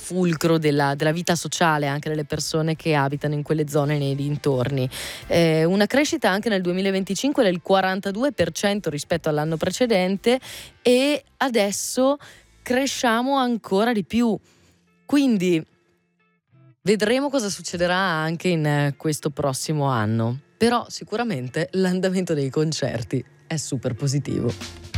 fulcro della vita sociale anche delle persone che abitano in quelle zone nei dintorni. Una crescita anche nel 2025 del 42% rispetto all'anno precedente, e adesso cresciamo ancora di più. Quindi vedremo cosa succederà anche in questo prossimo anno. Però sicuramente l'andamento dei concerti è super positivo.